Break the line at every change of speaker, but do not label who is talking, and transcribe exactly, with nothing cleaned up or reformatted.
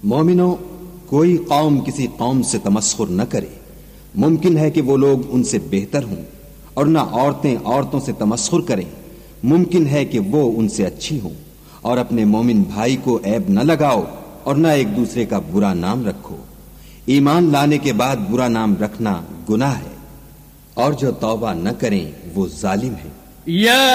मोमिनो, कोई कौम किसी कौम से तमस्खुर न करे। मुमकिन है कि वो लोग उनसे बेहतर हों, और न औरतें औरतों से तमस्खुर करें। मुमकिन है कि वो उनसे अच्छी हों। और अपने मोमिन भाई को ऐब न लगाओ और न एक दूसरे का बुरा नाम रखो। ईमान लाने के बाद बुरा नाम रखना गुनाह है, और जो तौबा न करें वो जालिम है।